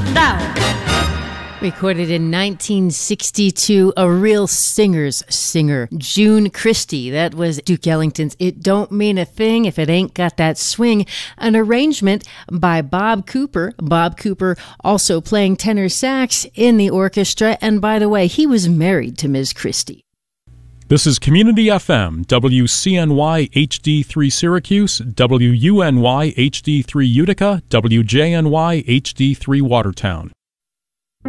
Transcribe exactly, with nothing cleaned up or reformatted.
shut down. Recorded in nineteen sixty-two, a real singer's singer, June Christy. That was Duke Ellington's It Don't Mean a Thing If It Ain't Got That Swing, an arrangement by Bob Cooper. Bob Cooper also playing tenor sax in the orchestra, and by the way, he was married to Miz Christy. This is Community F M, W C N Y H D three Syracuse, W U N Y H D three Utica, W J N Y H D three Watertown.